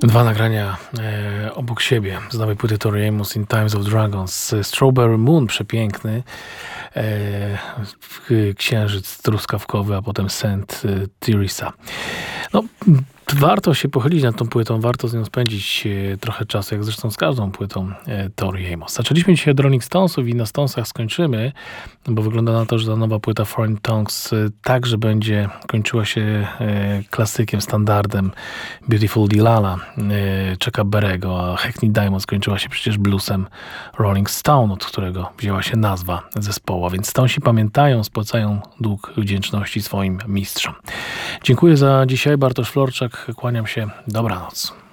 Dwa nagrania obok siebie z nowej płyty Tori Amos in Times of Dragons. Strawberry Moon przepiękny, księżyc truskawkowy, a potem Saint Teresa. No, warto się pochylić nad tą płytą, warto z nią spędzić trochę czasu, jak zresztą z każdą płytą Tori Amos. Zaczęliśmy dzisiaj od Rolling Stonesów i na Stonesach skończymy, bo wygląda na to, że ta nowa płyta Foreign Tongues także będzie kończyła się klasykiem, standardem Beautiful Delilah Chucka Berry'ego, a Hackney Diamond skończyła się przecież bluesem Rolling Stone, od którego wzięła się nazwa zespołu, więc Stonesi pamiętają, spłacają dług wdzięczności swoim mistrzom. Dziękuję za dzisiaj, Bartosz Florczak, kłaniam się, dobranoc.